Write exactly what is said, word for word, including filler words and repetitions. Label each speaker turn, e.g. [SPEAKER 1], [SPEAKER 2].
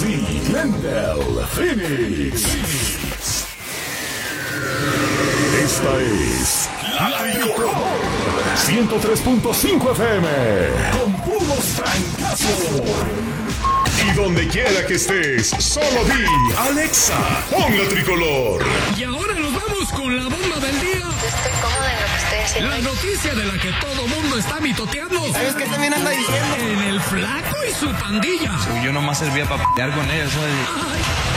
[SPEAKER 1] Ozzy, Mendel, Phoenix. Esta es La Tricolor ciento tres punto cinco F M con puros trancazos. Y donde quiera que estés, solo di Alexa, pon La Tricolor.
[SPEAKER 2] Y ahora nos vamos con la bomba del día.
[SPEAKER 3] Estoy cómoda en lo que estoy haciendo.
[SPEAKER 2] La noticia de la que todo mundo está mitoteando.
[SPEAKER 4] ¿Sabes qué también anda diciendo?
[SPEAKER 2] En el Flaco y su pandilla.
[SPEAKER 5] Yo nomás servía para pelear con ellos, ¿sabes?
[SPEAKER 2] Ay,